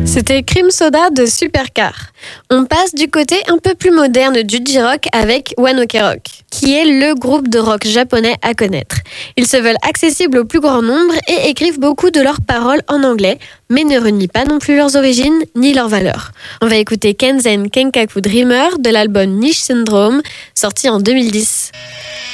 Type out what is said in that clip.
C'était Cream Soda de Supercar. On passe du côté un peu plus moderne du J-Rock avec One Ok Rock, qui est le groupe de rock japonais à connaître. Ils se veulent accessibles au plus grand nombre et écrivent beaucoup de leurs paroles en anglais, mais ne renient pas non plus leurs origines ni leurs valeurs. On va écouter Kenzen Kenkaku Dreamer de l'album Niche Syndrome, sorti en 2010.